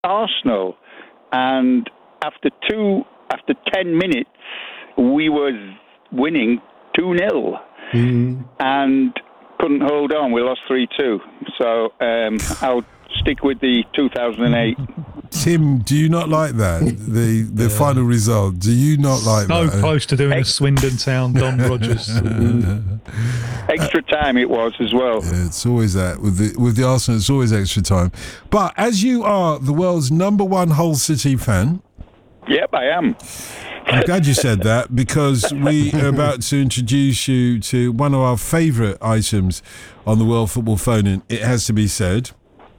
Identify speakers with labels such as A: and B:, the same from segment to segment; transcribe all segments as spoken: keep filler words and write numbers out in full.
A: Arsenal, and after two, after ten minutes, we were winning two nil, mm. and couldn't hold on. We lost three two. So um, I'll stick with the two thousand eight.
B: Tim, do you not like that? The the yeah. final result. Do you not like
C: so
B: that?
C: So close to doing Ex- a Swindon Town Don Rogers.
A: Extra time it was as well.
B: Yeah, it's always that with the with the Arsenal. It's always extra time. But as you are the world's number one Hull City fan.
A: Yep, I am.
B: I'm glad you said that, because we are about to introduce you to one of our favourite items on the World Football Phone-In. It has to be said.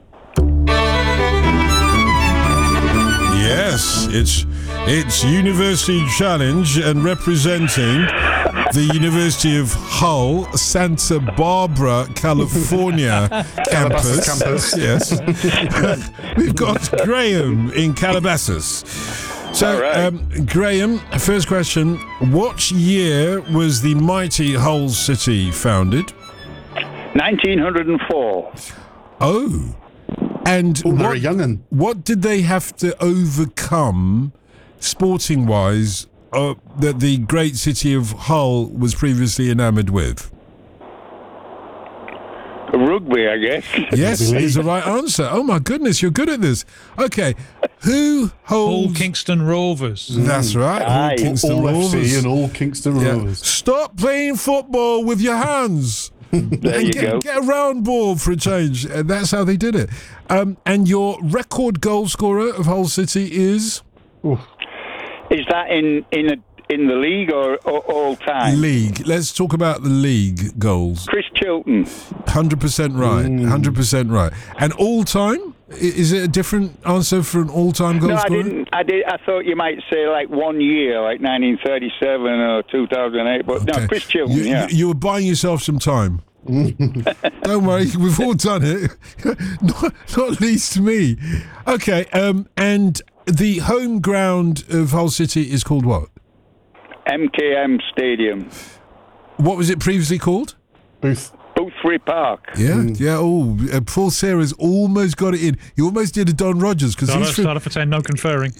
B: Yes, it's it's University Challenge, and representing the University of Hull, Santa Barbara, California campus. campus. Yes, we've got Graham in Calabasas. So,
A: right.
B: um, Graham, first question: what year was the mighty Hull City founded?
A: nineteen oh four.
B: Oh. And
D: oh,
B: what,
D: young'un.
B: what did they have to overcome, sporting-wise, uh, that the great city of Hull was previously enamoured with?
A: Rugby, I guess.
B: Yes, is the right answer. Oh, my goodness, you're good at this. Okay, who holds...
C: All Kingston Rovers.
B: That's right,
A: Aye.
B: all Kingston
D: all
B: Rovers.
D: F C and all Kingston
B: Yeah.
D: Rovers.
B: Stop playing football with your hands.
A: There
B: and
A: you
B: get,
A: go.
B: get a round ball for a change. And that's how they did it. Um, and your record goal scorer of Hull City is?
D: Ooh.
A: Is that in in a, in the league or, or all time?
B: League. Let's talk about the league goals.
A: Chris Chilton.
B: one hundred percent right.
D: Mm.
B: one hundred percent right. And all time? Is it a different answer for an all-time goal
A: no,
B: scorer?
A: I didn't. I did. I thought you might say like one year, like nineteen thirty-seven or two thousand eight. But
B: Okay.
A: no, Chris Chilton.
B: You,
A: yeah.
B: you, you were buying yourself some time. Don't worry, we've all done it. not, not least me. Okay, um, and the home ground of Hull City is called what?
A: M K M Stadium.
B: What was it previously called?
D: Booth.
A: Boothbury Park.
B: Yeah,
D: Mm.
B: yeah. Oh, uh, Paul Sarah's almost got it in. He almost did a Don Rogers because he's from...
C: Starter for ten, no conferring.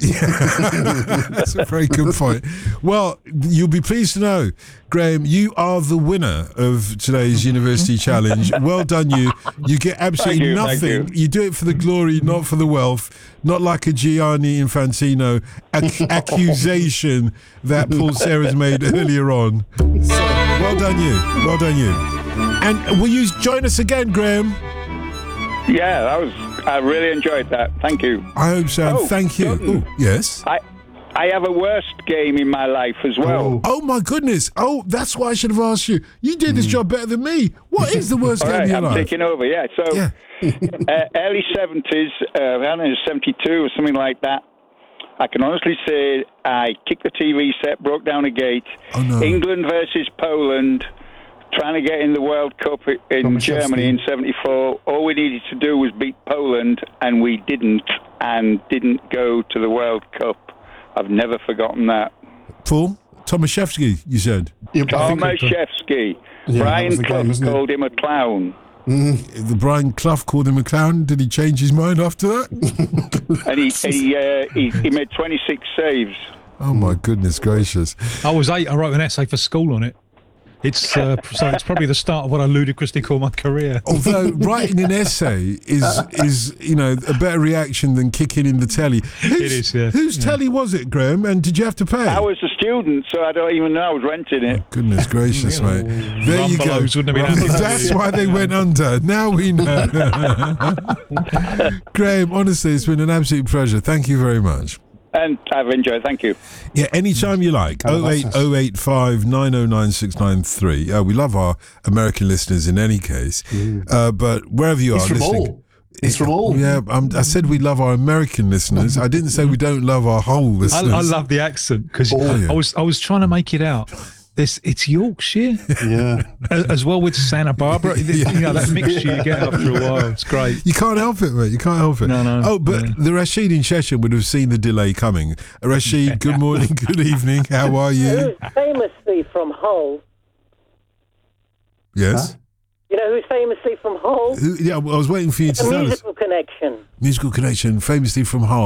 B: That's a very good point. Well, you'll be pleased to know, Graham, you are the winner of today's University Challenge. Well done, you. You get absolutely
A: Thank you, thank
B: nothing.
A: you.
B: You do it for the glory, not for the wealth. Not like a Gianni Infantino ac- accusation that Paul Sarah's made earlier on. So, well done, you. Well done, you. And will you join us again, Graham?
A: Yeah, that was. I really enjoyed that. Thank you.
B: I hope so.
A: Oh,
B: Thank you.
A: Jordan.
B: Ooh, yes.
A: I I have a worst game in my life as well.
B: Oh my goodness! Oh, that's why I should have asked you. You did this job better than me. What is the worst
A: All
B: game
A: right,
B: in your
A: I'm
B: life?
A: taking over. Yeah. So
B: Yeah.
A: uh, early seventies, uh, I don't know, seventy-two or something like that. I can honestly say I kicked the T V set, broke down a gate.
B: Oh, no.
A: England versus Poland, trying to get in the World Cup in
D: Tomaszewski.
A: Germany in seventy-four. All we needed to do was beat Poland, and we didn't, and didn't go to the World Cup. I've never forgotten that.
B: Paul Tomaszewski, you said.
D: Yeah, but I think it-
A: Tomaszewski.
D: Yeah, that
A: Brian
D: was the
A: Clough
D: game, isn't it?
A: called him a clown.
B: The Brian Clough called him a clown. Did he change his mind after that?
A: And he he, uh, he he made twenty-six saves.
B: Oh my goodness gracious!
C: I was eight. I wrote an essay for school on it. It's uh, so it's probably the start of what I ludicrously call my career.
B: Although writing an essay is is you know a better reaction than kicking in the telly. Whose,
C: It is, yeah.
B: Whose
C: Yeah.
B: telly was it, Graham? And did you have to pay?
A: I was a student, so I don't even know I was renting it.
B: Goodness gracious, mate! There you go.
C: Rumbelows wouldn't have been happy.
B: That's why they went under. Now we know. Graham, honestly, it's been an absolute pleasure. Thank you very much.
A: And I've enjoyed. Thank you.
B: Yeah, anytime you like. oh eight oh eight five nine oh nine six nine three. Uh, we love our American listeners in any case. Uh, but wherever you
D: It's
B: are
D: from
B: listening.
D: all. It's from all.
B: Yeah, um, I said we love our American listeners. I didn't say we don't love our whole
C: I,
B: listeners.
C: I love the accent because
B: Oh, yeah.
C: I was I was trying to make it out. This it's Yorkshire,
D: Yeah.
C: as, as well with Santa Barbara. You know that mixture you get after a while. It's great.
B: You can't help it, mate. You can't help it.
C: No, no,
B: Oh, but
C: no.
B: the Rashid in Cheshire would have seen the delay coming. Rashid, good morning, good evening. How are you?
E: Who's famously from Hull.
B: Yes.
E: You know who's famously from Hull?
B: Who, yeah, I was waiting for you to
E: The
B: tell us.
E: Musical Connection.
B: Musical Connection, famously from Hull.